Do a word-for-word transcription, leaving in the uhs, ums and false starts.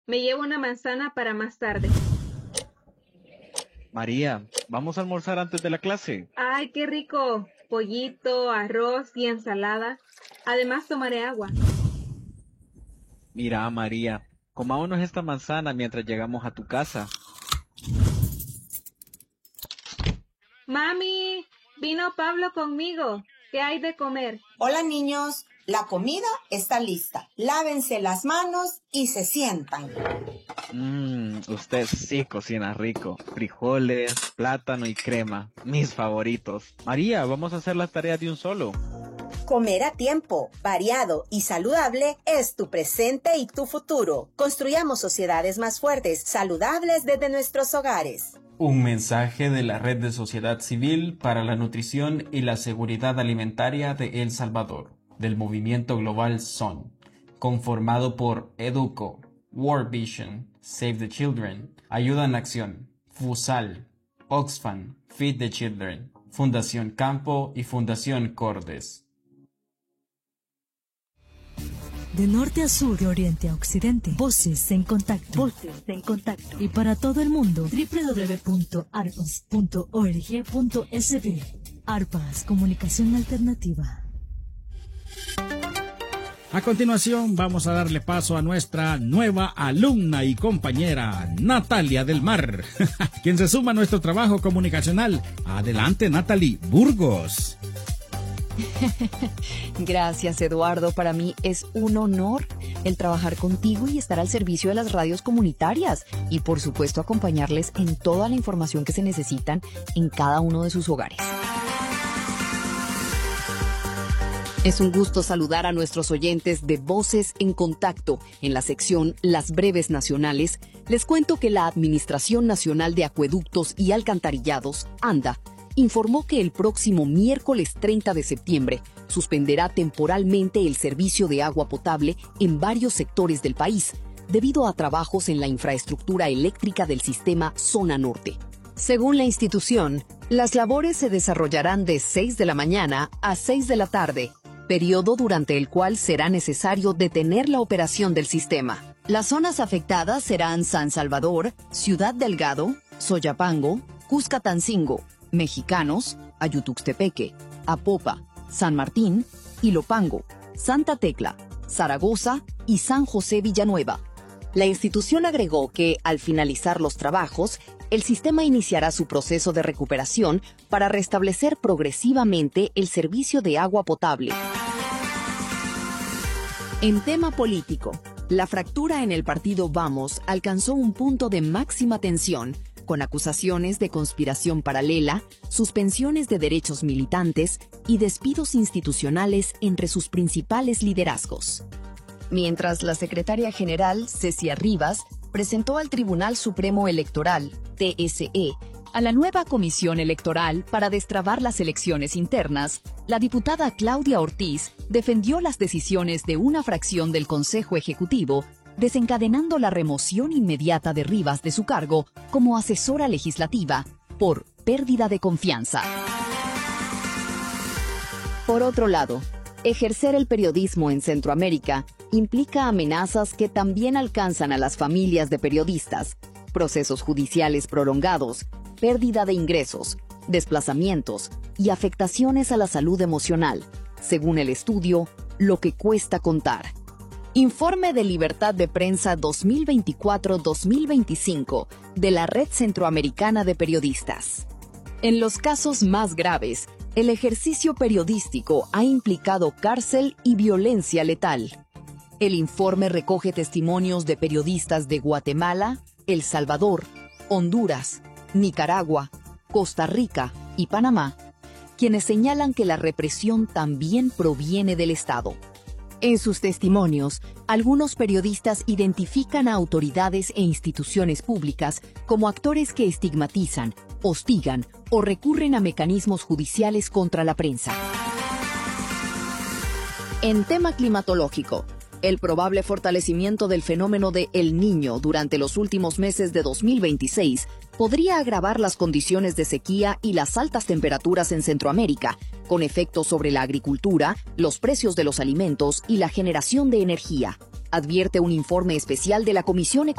Me llevo una manzana para más tarde. María, ¿vamos a almorzar antes de la clase? ¡Ay, qué rico! Pollito, arroz y ensalada. Además tomaré agua. Mira, María, comámonos esta manzana mientras llegamos a tu casa. Mami, vino Pablo conmigo. ¿Qué hay de comer? Hola, niños. La comida está lista. Lávense las manos y se sientan. Mmm, usted sí cocina rico. Frijoles, plátano y crema. Mis favoritos. María, vamos a hacer las tareas de un solo. Comer a tiempo, variado y saludable es tu presente y tu futuro. Construyamos sociedades más fuertes, saludables desde nuestros hogares. Un mensaje de la Red de Sociedad Civil para la Nutrición y la Seguridad Alimentaria de El Salvador, del movimiento global S O N, conformado por Educo, World Vision, Save the Children, Ayuda en Acción, FUSAL, Oxfam, Feed the Children, Fundación Campo y Fundación Cordes. De norte a sur, de oriente a occidente, Voces en Contacto. Voces en Contacto. Y para todo el mundo, doble u doble u doble u punto arpas punto org punto es be. Arpas, comunicación alternativa. A continuación, vamos a darle paso a nuestra nueva alumna y compañera, Natalia del Mar, quien se suma a nuestro trabajo comunicacional. Adelante, Natalie Burgos. Gracias, Eduardo. Para mí es un honor el trabajar contigo y estar al servicio de las radios comunitarias y, por supuesto, acompañarles en toda la información que se necesitan en cada uno de sus hogares. Es un gusto saludar a nuestros oyentes de Voces en Contacto. En la sección Las Breves Nacionales, les cuento que la Administración Nacional de Acueductos y Alcantarillados, ANDA, informó que el próximo miércoles treinta de septiembre suspenderá temporalmente el servicio de agua potable en varios sectores del país, debido a trabajos en la infraestructura eléctrica del sistema Zona Norte. Según la institución, las labores se desarrollarán de seis de la mañana a seis de la tarde, periodo durante el cual será necesario detener la operación del sistema. Las zonas afectadas serán San Salvador, Ciudad Delgado, Soyapango, Cuscatancingo, Mexicanos, Ayutuxtepeque, Apopa, San Martín, Ilopango, Santa Tecla, Zaragoza y San José Villanueva. La institución agregó que, al finalizar los trabajos, el sistema iniciará su proceso de recuperación para restablecer progresivamente el servicio de agua potable. En tema político, la fractura en el partido Vamos alcanzó un punto de máxima tensión, con acusaciones de conspiración paralela, suspensiones de derechos militantes y despidos institucionales entre sus principales liderazgos. Mientras la secretaria general, Cecia Rivas, presentó al Tribunal Supremo Electoral, T S E, a la nueva comisión electoral para destrabar las elecciones internas, la diputada Claudia Ortiz defendió las decisiones de una fracción del Consejo Ejecutivo, desencadenando la remoción inmediata de Rivas de su cargo como asesora legislativa por pérdida de confianza. Por otro lado, ejercer el periodismo en Centroamérica implica amenazas que también alcanzan a las familias de periodistas, procesos judiciales prolongados, pérdida de ingresos, desplazamientos y afectaciones a la salud emocional, según el estudio Lo que cuesta contar. Informe de Libertad de Prensa dos mil veinticuatro dos mil veinticinco de la Red Centroamericana de Periodistas. En los casos más graves, el ejercicio periodístico ha implicado cárcel y violencia letal. El informe recoge testimonios de periodistas de Guatemala, El Salvador, Honduras, Nicaragua, Costa Rica y Panamá, quienes señalan que la represión también proviene del Estado. En sus testimonios, algunos periodistas identifican a autoridades e instituciones públicas como actores que estigmatizan, hostigan o recurren a mecanismos judiciales contra la prensa. En tema climatológico, el probable fortalecimiento del fenómeno de El Niño durante los últimos meses de dos mil veintiséis podría agravar las condiciones de sequía y las altas temperaturas en Centroamérica, con efectos sobre la agricultura, los precios de los alimentos y la generación de energía. advierte un informe especial de la Comisión